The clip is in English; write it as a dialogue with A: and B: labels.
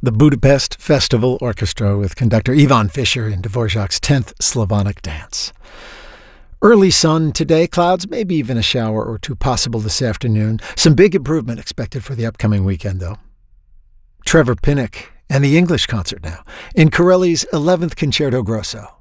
A: the Budapest Festival Orchestra with conductor Ivan Fischer in Dvorak's 10th Slavonic Dance. Early sun today, clouds, maybe even a shower or two possible this afternoon. Some big improvement expected for the upcoming weekend, though. Trevor Pinnock and the English Concert now, in Corelli's 11th Concerto Grosso.